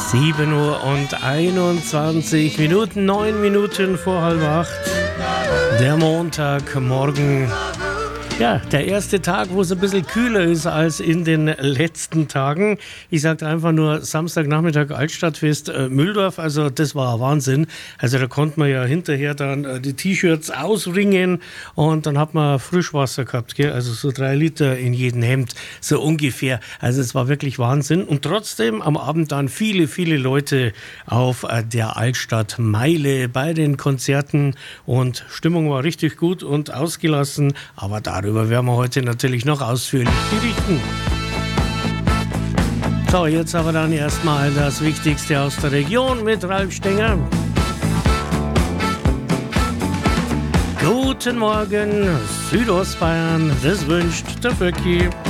7:21, 9 Minuten vor 7:30. Der Montagmorgen. Ja, der erste Tag, wo es ein bisschen kühler ist als in den letzten Tagen. Ich sagte einfach nur Samstagnachmittag Altstadtfest Mühldorf, also das war Wahnsinn. Also da konnte man ja hinterher dann die T-Shirts ausringen und dann hat man Frischwasser gehabt, gell? Also so 3 Liter in jedem Hemd, so ungefähr. Also es war wirklich Wahnsinn und trotzdem am Abend dann viele, viele Leute auf der Altstadtmeile bei den Konzerten und Stimmung war richtig gut und ausgelassen, aber darüber werden wir heute natürlich noch ausführlich berichten. So, jetzt aber dann erstmal das Wichtigste aus der Region mit Ralf Stenger. Guten Morgen, Südostbayern, das wünscht der Vöcki.